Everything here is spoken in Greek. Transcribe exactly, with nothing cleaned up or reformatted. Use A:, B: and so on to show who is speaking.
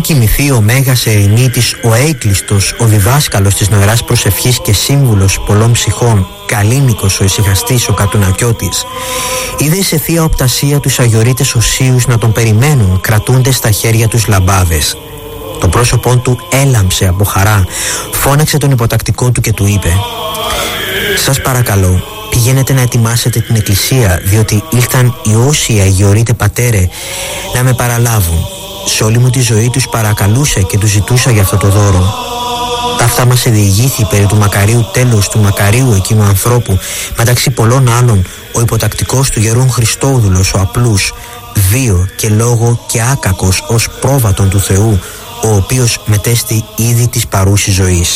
A: κοιμηθεί ο Μέγας Ερηνίτης, ο Έκλειστος, ο διδάσκαλος της νοεράς προσευχής και σύμβουλος πολλών ψυχών, Καλίνικος ο ησυχαστής, ο Κατουνακιώτης, είδε σε θεία οπτασία τους αγιορείτες οσίους να τον περιμένουν, κρατούνται στα χέρια τους λαμπάδες. Το πρόσωπό του έλαμψε από χαρά, φώναξε τον υποτακτικό του και του είπε: «Σας παρακαλώ, πηγαίνετε να ετοιμάσετε την εκκλησία, διότι ήλθαν οι όσοι αγιορείτε πατέρε να με παραλάβουν. Σε όλη μου τη ζωή τους παρακαλούσα και τους ζητούσα για αυτό το δώρο. Ταύτα μας διηγήθη περί του μακαρίου τέλος του μακαρίου εκείνου ανθρώπου, μεταξύ πολλών άλλων ο υποτακτικός του Γερόν Χριστόδουλος, ο απλούς, βίο και λόγο και άκακος ως πρόβατον του Θεού, ο οποίος μετέστη ήδη της παρούσης ζωής».